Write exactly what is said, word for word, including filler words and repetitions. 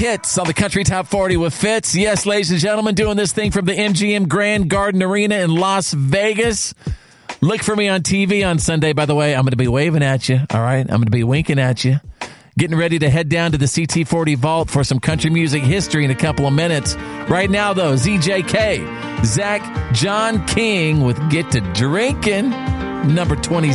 Hits on the Country Top forty with Fitz. Yes, ladies and gentlemen, doing this thing from the M G M Grand Garden Arena in Las Vegas. Look for me on T V on Sunday, by the way. I'm going to be waving at you, all right? I'm going to be winking at you. Getting ready to head down to the C T forty Vault for some country music history in a couple of minutes. Right now, though, Z J K, Zach John King with Get to Drinking, number twenty.